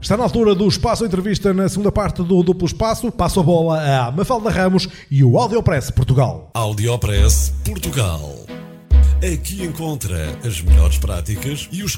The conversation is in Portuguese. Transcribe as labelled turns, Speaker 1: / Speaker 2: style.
Speaker 1: Está na altura do Espaço Entrevista na segunda parte do Duplo Espaço. Passo a bola a Mafalda Ramos e o Audiopress Portugal.
Speaker 2: Audiopress Portugal. Aqui encontra as melhores práticas e os